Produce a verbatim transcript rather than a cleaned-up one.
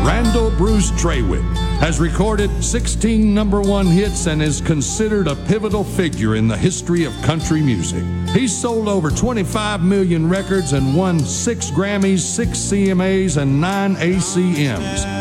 Randall Bruce Trawick has recorded sixteen number one hits and is considered a pivotal figure in the history of country music. He's sold over twenty-five million records and won six Grammys, six C M As, and nine A C Ms.